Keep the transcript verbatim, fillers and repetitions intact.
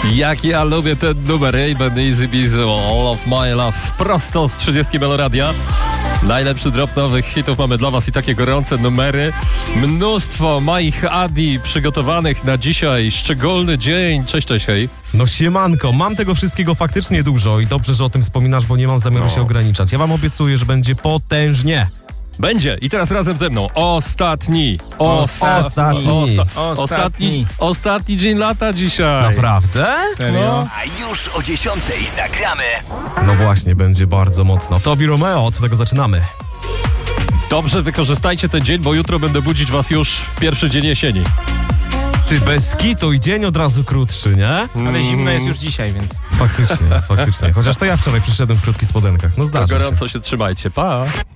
Jak ja lubię ten numer, Raven Easy Beasy, All of My Love, prosto z trzydziestki Meloradia. Najlepszy drop nowych hitów mamy dla was i takie gorące numery. Mnóstwo moich Adi przygotowanych na dzisiaj szczególny dzień. Cześć, cześć, hej. No siemanko, mam tego wszystkiego faktycznie dużo i dobrze, że o tym wspominasz, bo nie mam zamiaru No. się ograniczać. Ja wam obiecuję, że będzie potężnie. Będzie i teraz razem ze mną ostatni, Ostatni. ostatni, osta- Ostatni. ostatni, ostatni dzień lata dzisiaj. Naprawdę? Serio? A już o dziesiątej zagramy. No właśnie, będzie bardzo mocno. Tobi Romeo, od tego zaczynamy. Dobrze, wykorzystajcie ten dzień, bo jutro będę budzić was już w pierwszy dzień jesieni. Ty, bez kitu i dzień od razu krótszy, nie? Ale zimno jest już dzisiaj, więc... Faktycznie, faktycznie. Chociaż to ja wczoraj przyszedłem w krótkich spodenkach. No To zdarza się. gorąco się trzymajcie, pa.